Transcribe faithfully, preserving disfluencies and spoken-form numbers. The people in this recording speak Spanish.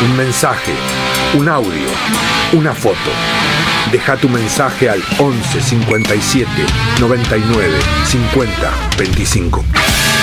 un mensaje, un audio, una foto. Deja tu mensaje al once cincuenta y siete noventa y nueve cincuenta veinticinco.